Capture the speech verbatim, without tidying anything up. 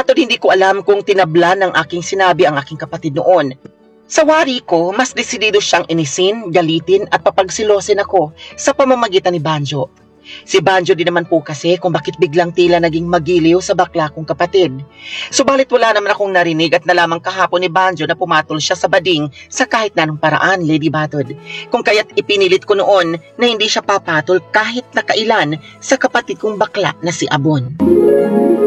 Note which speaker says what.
Speaker 1: Batod hindi ko alam kung tinabla ng aking sinabi ang aking kapatid noon. Sa wari ko, mas desidido siyang inisin, galitin at papagsilosin ako sa pamamagitan ni Banjo. Si Banjo din naman po kasi kung bakit biglang tila naging magiliw sa bakla kong kapatid. Subalit wala naman akong narinig at nalamang kahapon ni Banjo na pumatol siya sa bading sa kahit na anong paraan, Lady Batod. Kung kaya't ipinilit ko noon na hindi siya papatol kahit na kailan sa kapatid kong bakla na si Abon.